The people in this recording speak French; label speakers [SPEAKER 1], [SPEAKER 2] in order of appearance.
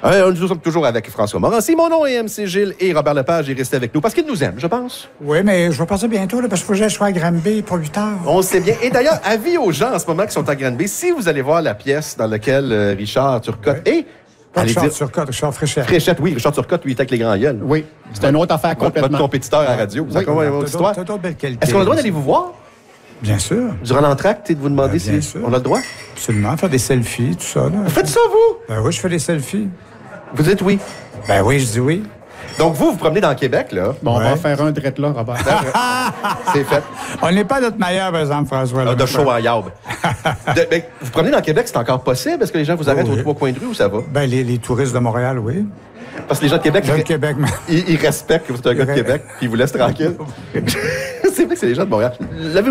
[SPEAKER 1] Nous sommes toujours avec François Morancy. Mon nom est MC Gilles et Robert Lepage est resté avec nous parce qu'il nous aime, je pense.
[SPEAKER 2] Oui, mais je vais partir bientôt, là, parce qu'il faut que je sois à Granby pour 8 heures.
[SPEAKER 1] On sait bien. Et d'ailleurs, avis aux gens en ce moment qui sont à Granby, si vous allez voir la pièce dans laquelle Richard Turcotte et...
[SPEAKER 2] Pas Richard Turcotte, Richard Fréchette.
[SPEAKER 1] Fréchette, oui. Richard Turcotte, lui, il est avec les grands gueules.
[SPEAKER 3] Oui, c'est une autre affaire complètement.
[SPEAKER 1] Votre compétiteur à la radio. Vous avez une autre histoire.
[SPEAKER 2] T'as d'autres belles qualités.
[SPEAKER 1] Est-ce qu'on a le droit d'aller vous voir?
[SPEAKER 2] Bien sûr.
[SPEAKER 1] Durant l'entracte, de vous demander
[SPEAKER 2] bien
[SPEAKER 1] si
[SPEAKER 2] sûr.
[SPEAKER 1] on a le droit?
[SPEAKER 2] Absolument, faire des selfies, tout ça. Là.
[SPEAKER 1] Vous faites ça, vous?
[SPEAKER 2] Ben oui, je fais des selfies.
[SPEAKER 1] Vous dites oui.
[SPEAKER 2] Ben oui, je dis oui.
[SPEAKER 1] Donc, vous promenez dans Québec, là.
[SPEAKER 3] Bon, on va en faire un drette là, Robert.
[SPEAKER 1] C'est fait.
[SPEAKER 2] On n'est pas notre meilleur, par exemple, François. Là,
[SPEAKER 1] De show en yaube. Vous promenez dans Québec, c'est encore possible? Est-ce que les gens vous arrêtent aux 3 coins de rue ou ça va?
[SPEAKER 2] Ben, les touristes de Montréal, oui.
[SPEAKER 1] Parce que les gens de Québec,
[SPEAKER 2] mais...
[SPEAKER 1] ils respectent que vous êtes un gars de Québec puis ils vous laissent tranquille. C'est vrai que c'est les gens de Montréal.